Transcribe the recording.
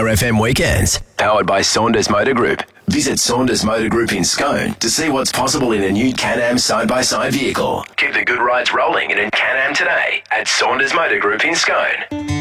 FM weekends. Powered by Saunders Motor Group. Visit Saunders Motor Group in Scone to see what's possible in a new Can-Am side-by-side vehicle. Keep the good rides rolling in a Can-Am today at Saunders Motor Group in Scone.